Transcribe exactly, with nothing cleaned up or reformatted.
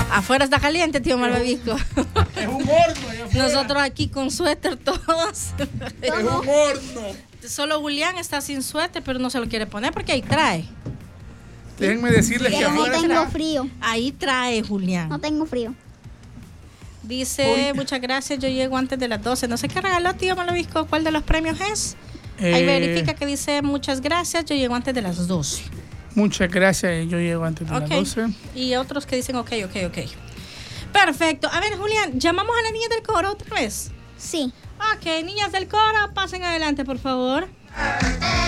Afuera está caliente, tío Malvavisco. Es un horno. Nosotros aquí con suéter todos. Es un horno. Solo Julián está sin suéter, pero no se lo quiere poner porque ahí trae. Déjenme decirles que no afuera tengo está... frío. Ahí trae Julián. No tengo frío. Dice, muchas gracias, yo llego antes de las doce. No sé qué regaló, tío Malvavisco. ¿Cuál de los premios es? Eh, Ahí verifica que dice, muchas gracias, yo llego antes de las doce. Muchas gracias, yo llego antes de Ok. las doce. Y otros que dicen, ok, ok, ok. Perfecto. A ver, Julián, ¿llamamos a las niñas del coro otra vez? Sí. Ok, niñas del coro, pasen adelante, por favor.